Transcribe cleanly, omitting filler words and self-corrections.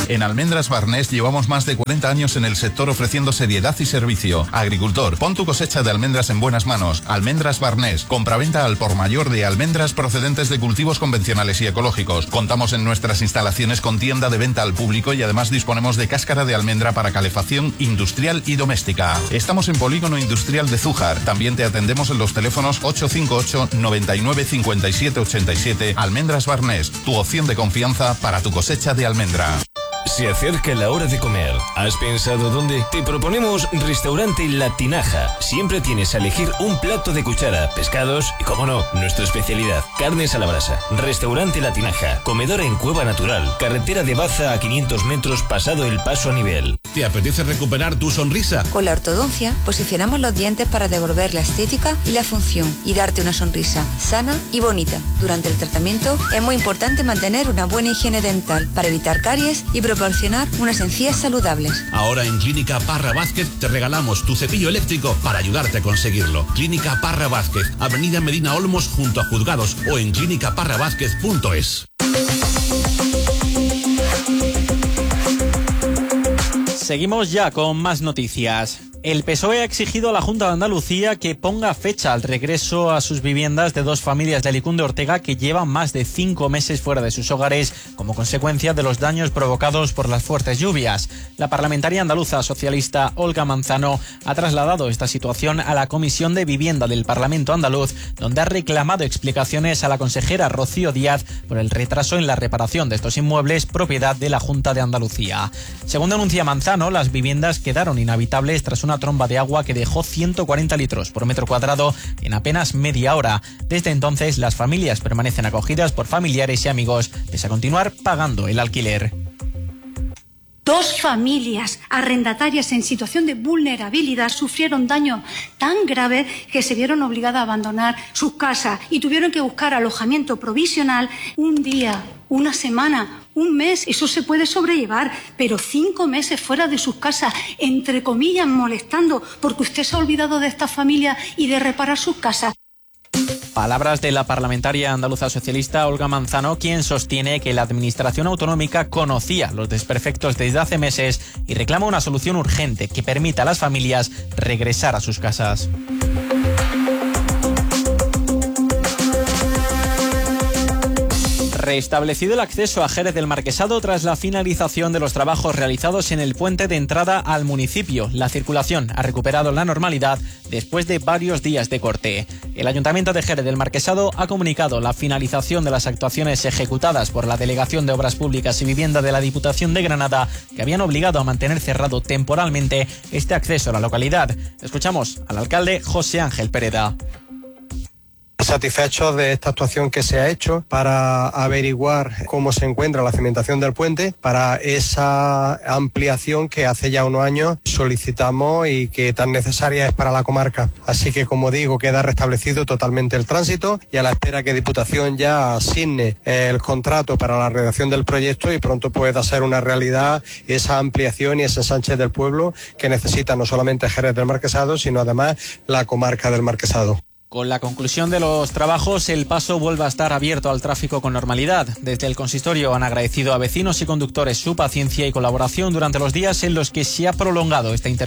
En Almendras Barnés llevamos más de 40 años en el sector ofreciendo seriedad y servicio. Agricultor, pon tu cosecha de almendras en buenas manos. Almendras Barnés, compraventa al por mayor de almendras procedentes de cultivos convencionales y ecológicos. Contamos en nuestras instalaciones con tienda de venta al público y además disponemos de cáscara de almendra para calefacción industrial y doméstica. Estamos en Polígono Industrial de Zújar. También te atendemos en los teléfonos 858 99 57 87. Almendras Barnés, tu opción de confianza para tu cosecha de almendra. Se acerca la hora de comer. ¿Has pensado dónde? Te proponemos Restaurante La Tinaja. Siempre tienes a elegir un plato de cuchara, pescados y, como no, nuestra especialidad, carnes a la brasa. Restaurante La Tinaja. Comedor en Cueva Natural. Carretera de Baza a 500 metros pasado el paso a nivel. ¿Te apetece recuperar tu sonrisa? Con la ortodoncia posicionamos los dientes para devolver la estética y la función y darte una sonrisa sana y bonita. Durante el tratamiento es muy importante mantener una buena higiene dental para evitar caries y proporcionar unas encías saludables. Ahora en Clínica Parra Vázquez te regalamos tu cepillo eléctrico para ayudarte a conseguirlo. Clínica Parra Vázquez, Avenida Medina Olmos junto a Juzgados o en clínicaparravázquez.es. Seguimos ya con más noticias. El PSOE ha exigido a la Junta de Andalucía que ponga fecha al regreso a sus viviendas de dos familias de Alicún de Ortega que llevan más de 5 meses fuera de sus hogares como consecuencia de los daños provocados por las fuertes lluvias. La parlamentaria andaluza socialista Olga Manzano ha trasladado esta situación a la Comisión de Vivienda del Parlamento andaluz, donde ha reclamado explicaciones a la consejera Rocío Díaz por el retraso en la reparación de estos inmuebles propiedad de la Junta de Andalucía. Según denuncia Manzano, las viviendas quedaron inhabitables tras una tromba de agua que dejó 140 litros por metro cuadrado en apenas media hora. Desde entonces, las familias permanecen acogidas por familiares y amigos, pese a continuar pagando el alquiler. 2 familias arrendatarias en situación de vulnerabilidad sufrieron daños tan graves que se vieron obligadas a abandonar sus casas y tuvieron que buscar alojamiento provisional un día, una semana, un mes. Eso se puede sobrellevar, pero 5 meses fuera de sus casas, entre comillas, molestando porque usted se ha olvidado de esta familia y de reparar sus casas. Palabras de la parlamentaria andaluza socialista Olga Manzano, quien sostiene que la administración autonómica conocía los desperfectos desde hace meses y reclama una solución urgente que permita a las familias regresar a sus casas. Restablecido el acceso a Jerez del Marquesado tras la finalización de los trabajos realizados en el puente de entrada al municipio. La circulación ha recuperado la normalidad después de varios días de corte. El Ayuntamiento de Jerez del Marquesado ha comunicado la finalización de las actuaciones ejecutadas por la Delegación de Obras Públicas y Vivienda de la Diputación de Granada, que habían obligado a mantener cerrado temporalmente este acceso a la localidad. Escuchamos al alcalde José Ángel Pereda. Satisfechos de esta actuación que se ha hecho para averiguar cómo se encuentra la cimentación del puente, para esa ampliación que hace ya unos años solicitamos y que tan necesaria es para la comarca. Así que, como digo, queda restablecido totalmente el tránsito y a la espera que Diputación ya asigne el contrato para la redacción del proyecto y pronto pueda ser una realidad esa ampliación y ese ensanche del pueblo que necesita no solamente Jerez del Marquesado, sino además la comarca del Marquesado. Con la conclusión de los trabajos, el paso vuelve a estar abierto al tráfico con normalidad. Desde el consistorio han agradecido a vecinos y conductores su paciencia y colaboración durante los días en los que se ha prolongado esta intervención.